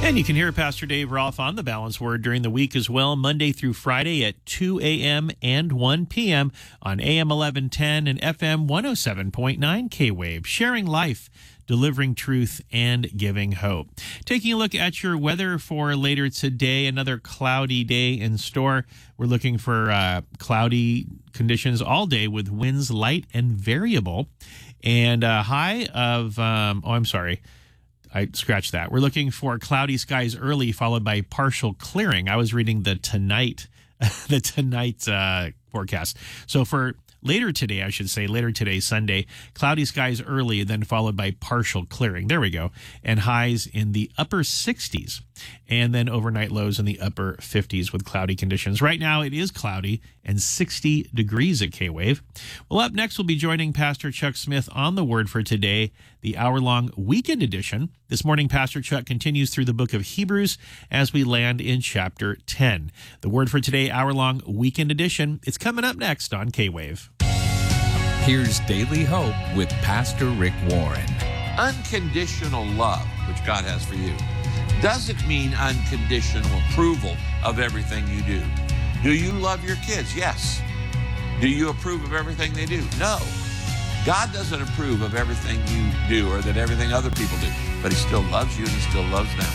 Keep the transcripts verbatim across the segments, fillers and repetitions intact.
And you can hear Pastor Dave Rolfe on the Balanced Word during the week as well, Monday through Friday at two a.m. and one p.m. on A M eleven ten and F M one oh seven point nine K-Wave, sharing life, delivering truth, and giving hope. Taking a look at your weather for later today, another cloudy day in store. We're looking for uh, cloudy conditions all day with winds light and variable, and a high of, um, oh, I'm sorry. I scratched that. We're looking for cloudy skies early, followed by partial clearing. I was reading the tonight, the tonight uh, forecast. So for later today, I should say, later today, Sunday, cloudy skies early, then followed by partial clearing. There we go. And highs in the upper sixties. And then overnight lows in the upper fifties with cloudy conditions. Right now, it is cloudy and sixty degrees at K-Wave. Well, up next, we'll be joining Pastor Chuck Smith on the Word for Today, the hour-long weekend edition. This morning, Pastor Chuck continues through the book of Hebrews as we land in chapter ten. The Word for Today, hour-long weekend edition. It's coming up next on K-Wave. Here's Daily Hope with Pastor Rick Warren. Unconditional love, which God has for you, doesn't mean unconditional approval of everything you do. Do you love your kids? Yes. Do you approve of everything they do? No. God doesn't approve of everything you do or that everything other people do, but He still loves you and He still loves them.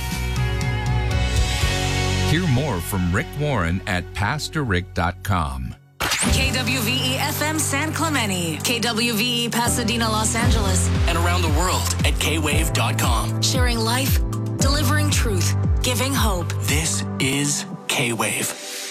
Hear more from Rick Warren at pastor rick dot com. K W V E F M San Clemente, K W V E Pasadena, Los Angeles, and around the world at K wave dot com. Sharing life, delivering truth, giving hope. This is K-Wave.